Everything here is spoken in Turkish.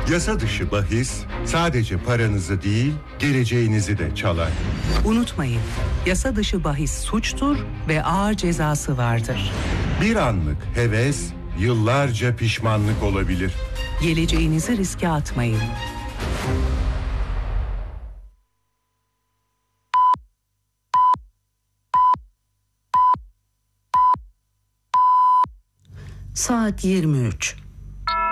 Yasa dışı bahis sadece paranızı değil, geleceğinizi de çalar. Unutmayın, yasa dışı bahis suçtur ve ağır cezası vardır. Bir anlık heves, yıllarca pişmanlık olabilir. Geleceğinizi riske atmayın. Saat 23.